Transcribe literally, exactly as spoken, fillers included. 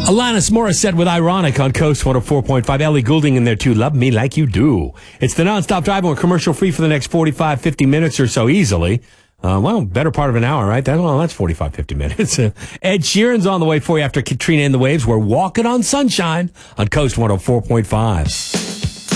Alanis Morissette with Ironic on Coast one oh four point five. Ellie Goulding in there too. Love Me Like You Do. It's the nonstop drive. We're commercial free for the next forty-five, fifty minutes or so easily. Uh, well, better part of an hour, right? That, well, that's forty-five, fifty minutes. Uh, Ed Sheeran's on the way for you after Katrina and the Waves. We're walking on sunshine on Coast one oh four point five.